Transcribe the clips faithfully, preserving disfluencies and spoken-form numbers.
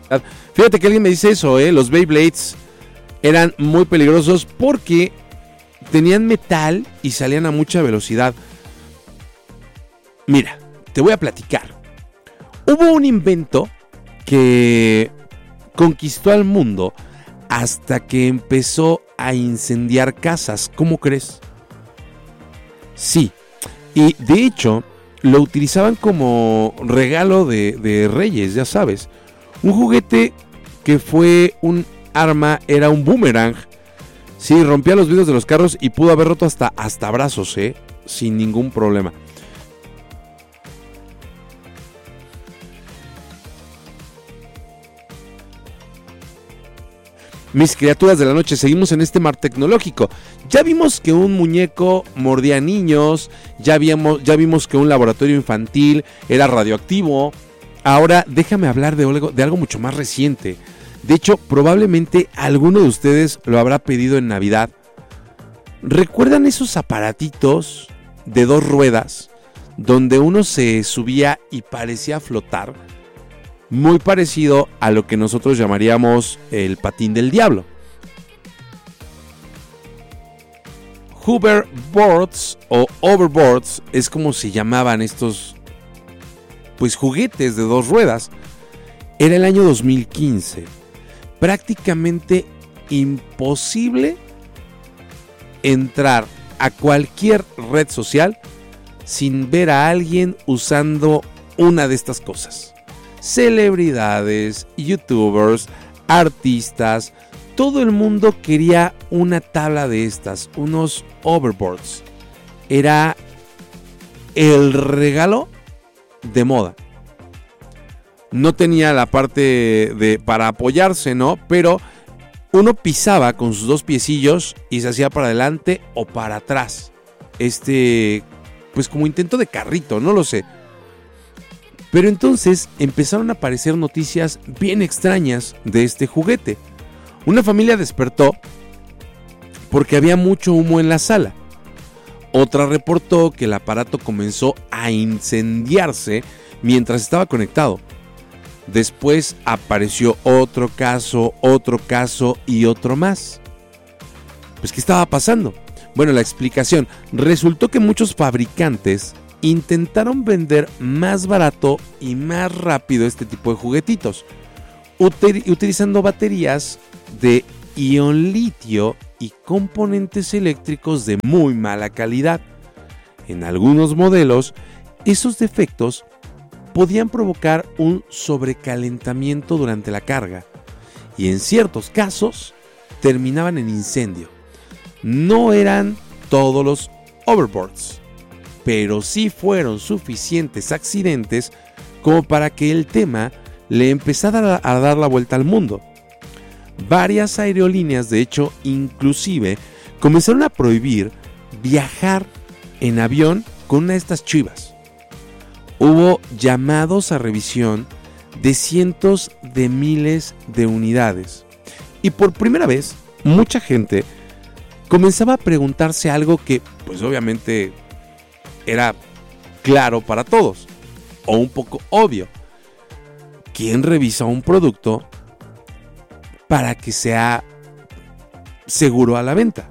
Fíjate que alguien me dice eso, ¿eh? Los Beyblades eran muy peligrosos porque tenían metal y salían a mucha velocidad. Mira, te voy a platicar. Hubo un invento que conquistó al mundo hasta que empezó a incendiar casas. ¿Cómo crees? Sí, y de hecho lo utilizaban como regalo de, de reyes, ya sabes. Un juguete que fue un arma era un boomerang. Sí, rompía los vidrios de los carros y pudo haber roto hasta, hasta brazos, ¿eh? Sin ningún problema. Mis criaturas de la noche, seguimos en este mar tecnológico. Ya vimos que un muñeco mordía a niños, ya, vimos, ya vimos que un laboratorio infantil era radioactivo. Ahora déjame hablar de algo, de algo mucho más reciente. De hecho, probablemente alguno de ustedes lo habrá pedido en Navidad. ¿Recuerdan esos aparatitos de dos ruedas donde uno se subía y parecía flotar? Muy parecido a lo que nosotros llamaríamos el patín del diablo. Hoverboards o overboards es como se llamaban estos pues juguetes de dos ruedas. Era el año dos mil quince. Prácticamente imposible entrar a cualquier red social sin ver a alguien usando una de estas cosas. Celebridades, youtubers, artistas, todo el mundo quería una tabla de estas, unos overboards. Era el regalo de moda. No tenía la parte de para apoyarse, ¿no? Pero uno pisaba con sus dos piecillos y se hacía para adelante o para atrás. Este, pues como intento de carrito, no lo sé. Pero entonces empezaron a aparecer noticias bien extrañas de este juguete. Una familia despertó porque había mucho humo en la sala. Otra reportó que el aparato comenzó a incendiarse mientras estaba conectado. Después apareció otro caso, otro caso y otro más. Pues, ¿qué estaba pasando? Bueno, la explicación. Resultó que muchos fabricantes intentaron vender más barato y más rápido este tipo de juguetitos, util- utilizando baterías de ion litio y componentes eléctricos de muy mala calidad. En algunos modelos, esos defectos podían provocar un sobrecalentamiento durante la carga y en ciertos casos terminaban en incendio. No eran todos los overboards, pero sí fueron suficientes accidentes como para que el tema le empezara a dar la vuelta al mundo. Varias aerolíneas, de hecho, inclusive comenzaron a prohibir viajar en avión con una de estas chivas. Hubo llamados a revisión de cientos de miles de unidades. Y por primera vez, mucha gente comenzaba a preguntarse algo que, pues obviamente, era claro para todos, o un poco obvio. ¿Quién revisa un producto para que sea seguro a la venta?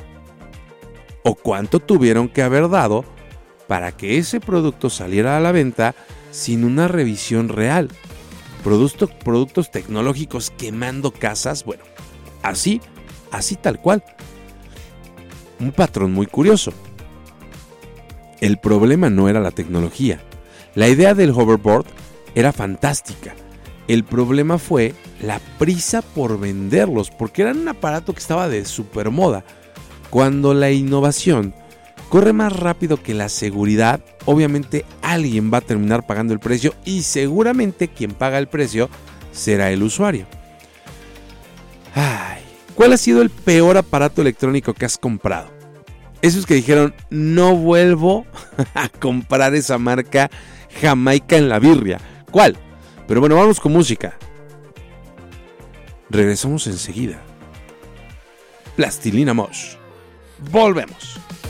¿O cuánto tuvieron que haber dado para que ese producto saliera a la venta sin una revisión real? Productos, productos tecnológicos quemando casas, bueno, así, así tal cual. Un patrón muy curioso. El problema no era la tecnología. La idea del hoverboard era fantástica. El problema fue la prisa por venderlos, porque eran un aparato que estaba de super moda. Cuando la innovación corre más rápido que la seguridad, obviamente alguien va a terminar pagando el precio y seguramente quien paga el precio será el usuario. Ay, ¿cuál ha sido el peor aparato electrónico que has comprado? Esos que dijeron, no vuelvo a comprar esa marca Jamaica en la birria. ¿Cuál? Pero bueno, vamos con música. Regresamos enseguida. Plastilina Mosh. Volvemos.